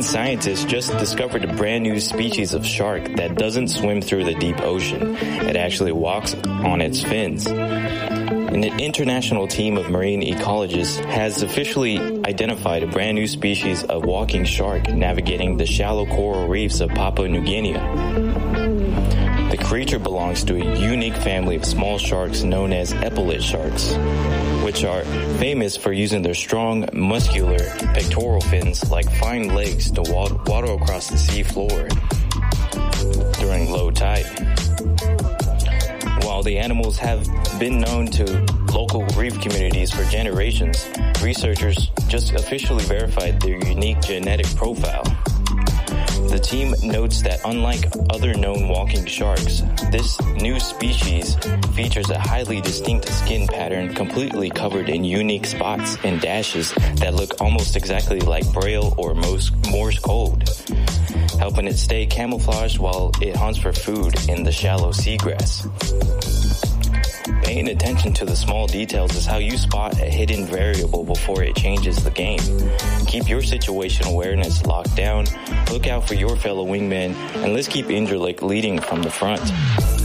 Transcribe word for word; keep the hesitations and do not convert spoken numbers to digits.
Marine scientists just discovered a brand new species of shark that doesn't swim through the deep ocean. It actually walks on its fins. An international team of marine ecologists has officially identified a brand new species of walking shark navigating the shallow coral reefs of Papua New Guinea. The creature belongs to a unique family of small sharks known as epaulet sharks, which are famous for using their strong, muscular pectoral fins like fine legs to waddle across the sea floor during low tide. While the animals have been known to local reef communities for generations, researchers just officially verified their unique genetic profile. The team notes that unlike other known walking sharks, this new species features a highly distinct skin pattern completely covered in unique spots and dashes that look almost exactly like Braille or Morse code, helping it stay camouflaged while it hunts for food in the shallow seagrass. Paying attention to the small details is how you spot a hidden variable before it changes the game. Keep your situation awareness locked down, look out for your fellow wingmen, and let's keep Indralik leading from the front.